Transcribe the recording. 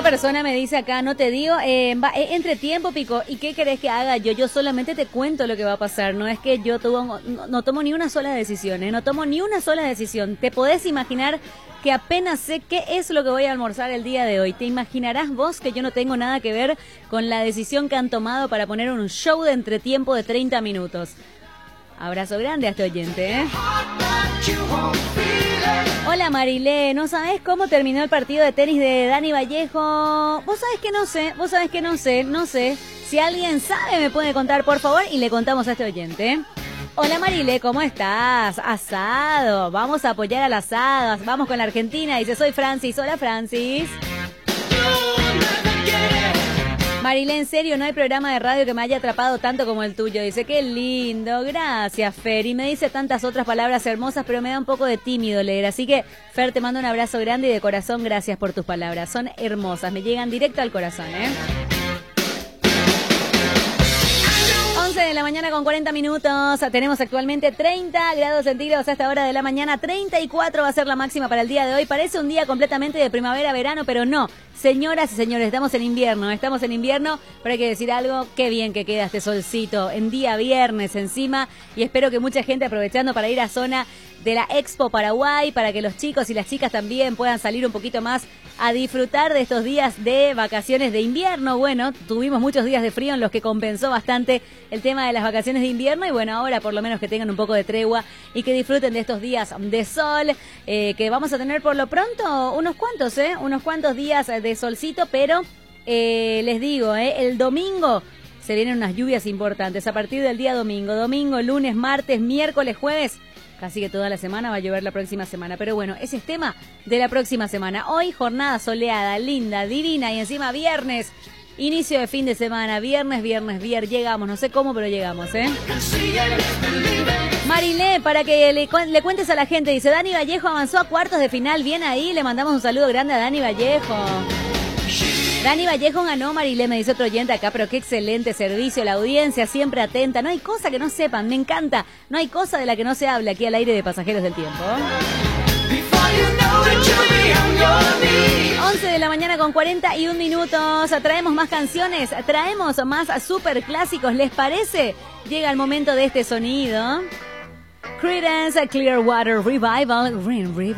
persona me dice acá, no te digo, entre tiempo, Pico, ¿y qué querés que haga yo? Yo solamente te cuento lo que va a pasar, no es que yo no tomo ni una sola decisión, no tomo ni una sola decisión. Te podés imaginar que apenas sé qué es lo que voy a almorzar el día de hoy. ¿Te imaginarás vos que yo no tengo nada que ver con la decisión que han tomado para poner un show de entretiempo de 30 minutos? Abrazo grande a este oyente, ¿eh? Hola Marilé, ¿no sabés cómo terminó el partido de tenis de Dani Vallejo? Vos sabés que no sé. Si alguien sabe me puede contar, por favor, y le contamos a este oyente. Hola Marilé, ¿cómo estás? Asado, vamos a apoyar al asado, vamos con la Argentina, dice, soy Francis. Hola Francis. Marilé, en serio, no hay programa de radio que me haya atrapado tanto como el tuyo. Dice, qué lindo, gracias Fer. Y me dice tantas otras palabras hermosas, pero me da un poco de tímido leer. Así que, Fer, te mando un abrazo grande y de corazón, gracias por tus palabras. Son hermosas, me llegan directo al corazón, ¿eh? 11 de la mañana con 40 minutos. Tenemos actualmente 30 grados centígrados a esta hora de la mañana. 34 va a ser la máxima para el día de hoy. Parece un día completamente de primavera-verano, pero no. Señoras y señores, estamos en invierno, pero hay que decir algo, qué bien que queda este solcito en día viernes encima, y espero que mucha gente aprovechando para ir a zona de la Expo Paraguay, para que los chicos y las chicas también puedan salir un poquito más a disfrutar de estos días de vacaciones de invierno. Bueno, tuvimos muchos días de frío en los que compensó bastante el tema de las vacaciones de invierno, y bueno, ahora por lo menos que tengan un poco de tregua y que disfruten de estos días de sol, que vamos a tener por lo pronto unos cuantos días de solcito, pero les digo, el domingo se vienen unas lluvias importantes a partir del día domingo, lunes, martes, miércoles, jueves. Casi que toda la semana va a llover la próxima semana. Pero bueno, ese es tema de la próxima semana. Hoy jornada soleada, linda, divina, y encima viernes, inicio de fin de semana. Viernes, llegamos, no sé cómo, pero llegamos, ¿eh? Marilé, para que le cuentes a la gente, dice, Dani Vallejo avanzó a cuartos de final. Bien ahí, le mandamos un saludo grande a Dani Vallejo. Dani Vallejo ganó, Marilé, me dice otro oyente acá, pero qué excelente servicio, la audiencia siempre atenta, no hay cosa que no sepan, me encanta, no hay cosa de la que no se hable aquí al aire de Pasajeros del Tiempo. 11 de la mañana con 41 minutos, traemos más canciones, traemos más super clásicos, ¿les parece? Llega el momento de este sonido. Creedence Clearwater Revival, Green River.